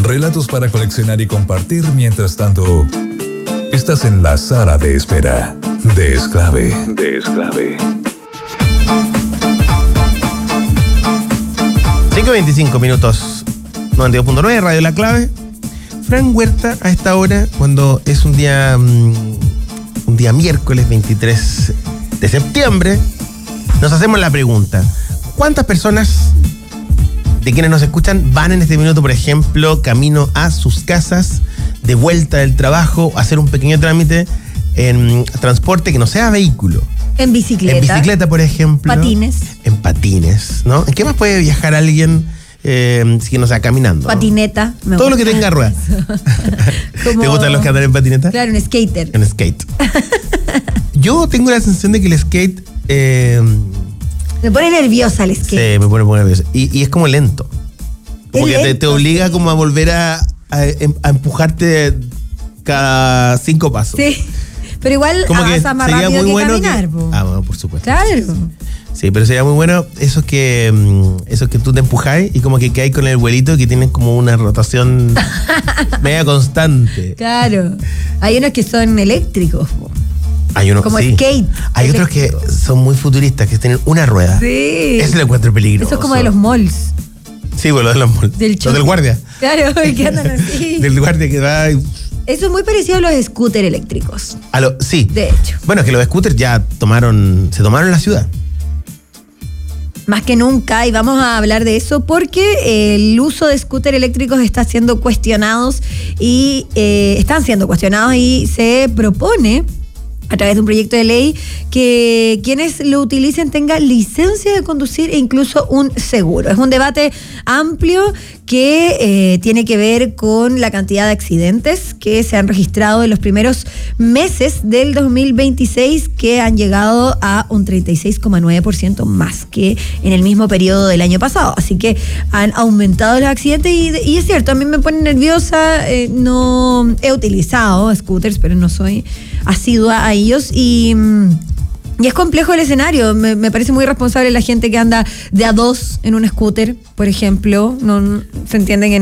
Relatos para coleccionar y compartir mientras tanto. Estás en la sala de espera de Exclave. 5:25 minutos. 92.9 Radio La Clave. Fran Huerta a esta hora, cuando es un día miércoles 23 de septiembre, nos hacemos la pregunta: ¿cuántas personas de quienes nos escuchan van en este minuto, por ejemplo, camino a sus casas, de vuelta del trabajo, a hacer un pequeño trámite en transporte que no sea vehículo? En bicicleta. En bicicleta, por ejemplo. Patines. En patines, ¿no? ¿En qué más puede viajar alguien si no sea caminando? Patineta. Todo lo que tenga ruedas. ¿Te gustan los que andan en patineta? Claro, un skater. En skate. Yo tengo la sensación de que el skate... Me pone nerviosa el skate. Sí, me pone muy nerviosa. Y es como lento. Como que lento, te obliga sí, como a volver a empujarte cada 5 pasos. Sí. Pero igual como que avanza más sería rápido muy que bueno caminar. bueno, por supuesto. Claro. Sí, pero sería muy bueno esos que tú te empujáis y como que caes con el vuelito, que tienen como una rotación media constante. Claro. Hay unos que son eléctricos. Hay unos como sí. skate. Hay otros que son muy futuristas, que tienen una rueda. Sí. Eso lo encuentro peligroso. Eso es como de los malls. Sí, bueno, de los malls. Los del guardia. Claro, que andan así. Del guardia que va... Eso es muy parecido a los scooters eléctricos. Sí. De hecho. Bueno, es que los scooters ya se tomaron la ciudad. Más que nunca, y vamos a hablar de eso porque el uso de scooters eléctricos está siendo cuestionados y están siendo cuestionados, y se propone a través de un proyecto de ley que quienes lo utilicen tengan licencia de conducir e incluso un seguro. Es un debate amplio que tiene que ver con la cantidad de accidentes que se han registrado en los primeros meses del 2026, que han llegado a un 36,9% más que en el mismo periodo del año pasado. Así que han aumentado los accidentes y es cierto, a mí me pone nerviosa. No he utilizado scooters, pero no soy asidua a ellos y es complejo el escenario. Me parece muy irresponsable la gente que anda de a dos en un scooter, por ejemplo. No se entiende que